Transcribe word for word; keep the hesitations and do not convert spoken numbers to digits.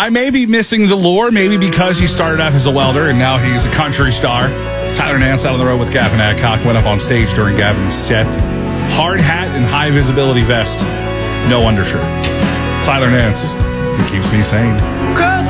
I may be missing the lore, maybe because he started off as a welder and now he's a country star. Tyler Nance out on the road with Gavin Adcock, went up on stage during Gavin's set. Hard hat and high visibility vest, no undershirt. Tyler Nance, he keeps me sane.